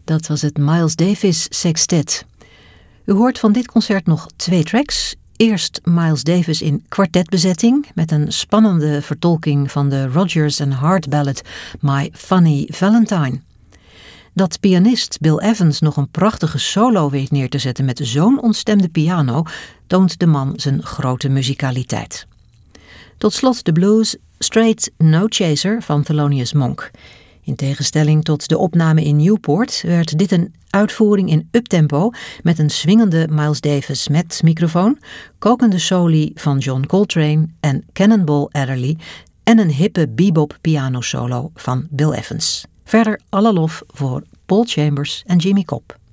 Dat was het Miles Davis Sextet. U hoort van dit concert nog 2 tracks. Eerst Miles Davis in kwartetbezetting met een spannende vertolking van de Rodgers & Hart ballad My Funny Valentine. Dat pianist Bill Evans nog een prachtige solo weet neer te zetten met zo'n ontstemde piano, toont de man zijn grote muzikaliteit. Tot slot de blues Straight No Chaser van Thelonious Monk. In tegenstelling tot de opname in Newport werd dit een uitvoering in uptempo met een swingende Miles Davis met microfoon, kokende soli van John Coltrane en Cannonball Adderley en een hippe bebop pianosolo van Bill Evans. Verder alle lof voor Paul Chambers en Jimmy Cobb.